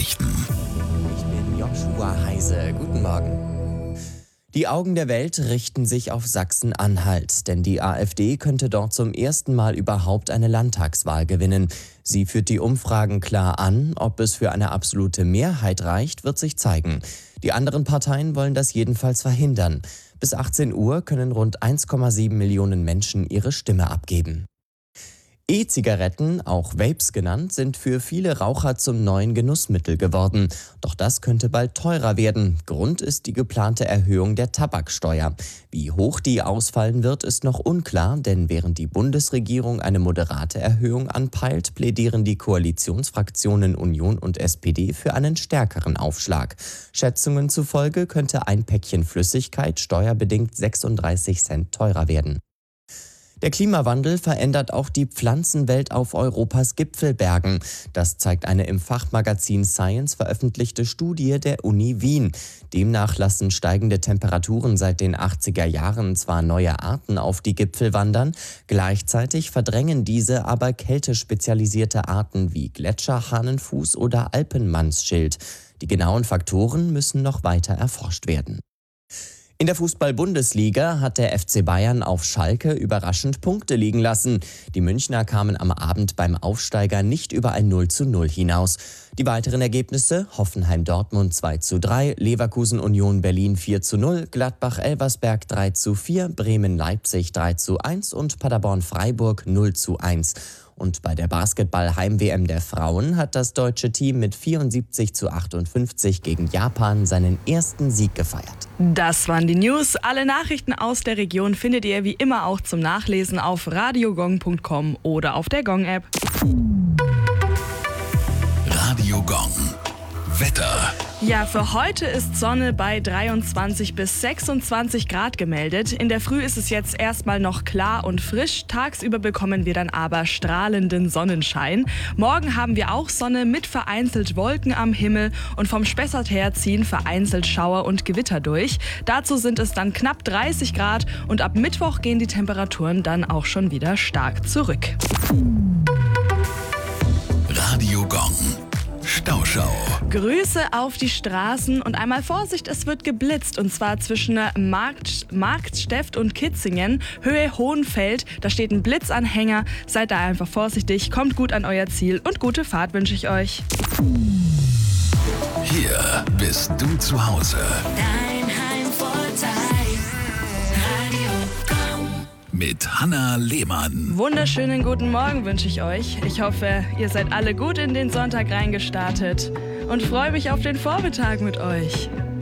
Nachrichten. Ich bin Joshua Heise. Guten Morgen. Die Augen der Welt richten sich auf Sachsen-Anhalt, denn die AfD könnte dort zum ersten Mal überhaupt eine Landtagswahl gewinnen. Sie führt die Umfragen klar an. Ob es für eine absolute Mehrheit reicht, wird sich zeigen. Die anderen Parteien wollen das jedenfalls verhindern. Bis 18 Uhr können rund 1,7 Millionen Menschen ihre Stimme abgeben. E-Zigaretten, auch Vapes genannt, sind für viele Raucher zum neuen Genussmittel geworden. Doch das könnte bald teurer werden. Grund ist die geplante Erhöhung der Tabaksteuer. Wie hoch die ausfallen wird, ist noch unklar, denn während die Bundesregierung eine moderate Erhöhung anpeilt, plädieren die Koalitionsfraktionen Union und SPD für einen stärkeren Aufschlag. Schätzungen zufolge könnte ein Päckchen Flüssigkeit steuerbedingt 36 Cent teurer werden. Der Klimawandel verändert auch die Pflanzenwelt auf Europas Gipfelbergen. Das zeigt eine im Fachmagazin Science veröffentlichte Studie der Uni Wien. Demnach lassen steigende Temperaturen seit den 80er Jahren zwar neue Arten auf die Gipfel wandern, gleichzeitig verdrängen diese aber kältespezialisierte Arten wie Gletscherhahnenfuß oder Alpenmannsschild. Die genauen Faktoren müssen noch weiter erforscht werden. In der Fußball-Bundesliga hat der FC Bayern auf Schalke überraschend Punkte liegen lassen. Die Münchner kamen am Abend beim Aufsteiger nicht über ein 0:0 hinaus. Die weiteren Ergebnisse: Hoffenheim-Dortmund 2:3, Leverkusen-Union Berlin 4:0, Gladbach-Elversberg 3:4, Bremen-Leipzig 3:1 und Paderborn-Freiburg 0:1. Und bei der Basketball-Heim-WM der Frauen hat das deutsche Team mit 74:58 gegen Japan seinen ersten Sieg gefeiert. Das waren die News. Alle Nachrichten aus der Region findet ihr wie immer auch zum Nachlesen auf radiogong.com oder auf der Gong-App. Radio Gong. Wetter. Ja, für heute ist Sonne bei 23 bis 26 Grad gemeldet. In der Früh ist es jetzt erstmal noch klar und frisch. Tagsüber bekommen wir dann aber strahlenden Sonnenschein. Morgen haben wir auch Sonne mit vereinzelt Wolken am Himmel und vom Spessart her ziehen vereinzelt Schauer und Gewitter durch. Dazu sind es dann knapp 30 Grad und ab Mittwoch gehen die Temperaturen dann auch schon wieder stark zurück. Radio Gong. Stauschau. Grüße auf die Straßen und einmal Vorsicht, es wird geblitzt und zwar zwischen Marktsteft und Kitzingen, Höhe Hohenfeld. Da steht ein Blitzanhänger, seid da einfach vorsichtig, kommt gut an euer Ziel und gute Fahrt wünsche ich euch. Hier bist du zu Hause. Dein Heimvorteil. Radio Gong. Mit Hanna Lehmann. Wunderschönen guten Morgen wünsche ich euch. Ich hoffe, ihr seid alle gut in den Sonntag reingestartet und freue mich auf den Vormittag mit euch.